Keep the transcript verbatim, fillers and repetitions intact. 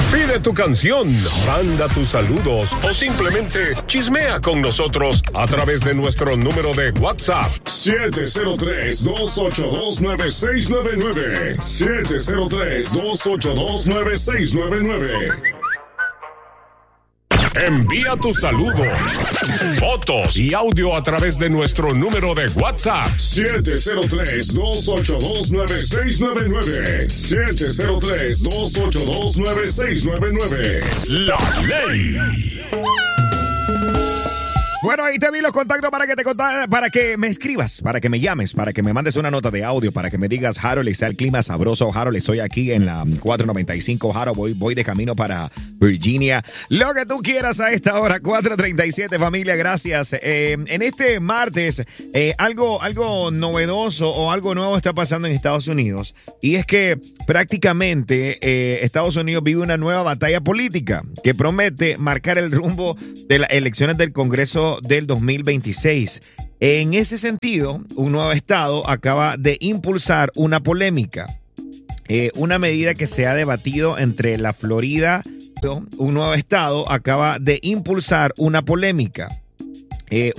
Pide tu canción, manda tus saludos o simplemente chismea con nosotros a través de nuestro número de WhatsApp. siete cero tres, dos ocho dos, nueve seis nueve nueve. siete cero tres, dos ocho dos, nueve seis nueve nueve. Envía tus saludos, fotos y audio a través de nuestro número de WhatsApp. siete cero tres, dos ocho dos, nueve seis nueve nueve. siete cero tres, dos ocho dos, nueve seis nueve nueve. La ley. Bueno, ahí te vi los contactos para que te conta- para que me escribas, para que me llames, para que me mandes una nota de audio, para que me digas, Harold, está el clima sabroso, Harold, estoy aquí en la cuatro noventa y cinco, Harold, voy, voy de camino para Virginia. Lo que tú quieras a esta hora, cuatro treinta y siete, familia, gracias. Eh, en este martes, eh, algo, algo novedoso o algo nuevo está pasando en Estados Unidos, y es que prácticamente eh, Estados Unidos vive una nueva batalla política que promete marcar el rumbo de las elecciones del Congreso del dos mil veintiséis. En ese sentido, un nuevo estado acaba de impulsar una polémica, eh, una medida que se ha debatido entre la Florida. Un nuevo estado acaba de impulsar una polémica, eh,